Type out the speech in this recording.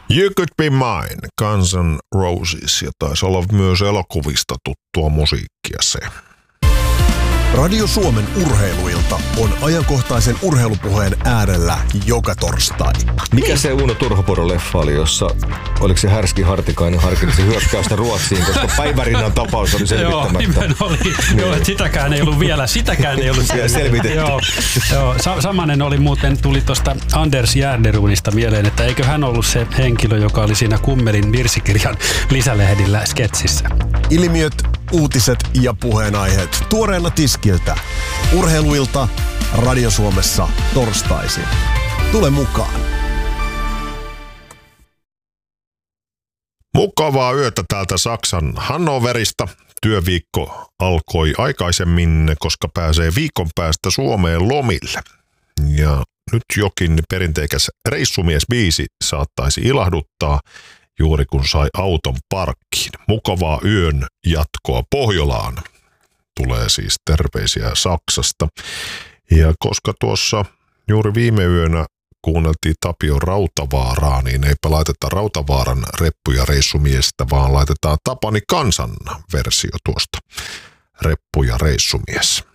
You Could Be Mine, Guns N' Roses, ja taisi olla myös elokuvista tuttua musiikkia se. Radio Suomen urheiluilta on ajankohtaisen urheilupuheen äärellä joka torstai. Mikä se Uno Turhopuro-leffa oli, jossa oliko se Härski Hartikainen harkitsi hyökkäystä Ruotsiin, koska Päivärinnan tapaus oli selvittämättä. Joo, nimen oli. Niin. Joo, sitäkään ei ollut vielä selvitetty. Joo, samanen oli muuten, tuli tuosta Anders Järderunista mieleen, että eikö hän ollut se henkilö, joka oli siinä Kummelin virsikirjan lisälehdillä sketsissä. Ilmiöt, uutiset ja puheenaiheet tuoreena tiskiltä. Urheiluilta Radio Suomessa torstaisin. Tule mukaan. Mukavaa yötä täältä Saksan Hannoverista. Työviikko alkoi aikaisemmin, koska pääsee viikon päästä Suomeen lomille. Ja nyt jokin perinteikäs reissumies-biisi saattaisi ilahduttaa juuri kun sai auton parkkiin. Mukavaa yön jatkoa Pohjolaan. Tulee siis terveisiä Saksasta. Ja koska tuossa juuri viime yönä kuunneltiin Tapio Rautavaaraa, niin eipä laiteta Rautavaaran reppu- ja reissumiestä, vaan laitetaan Tapani Kansan versio tuosta reppu- ja reissumies.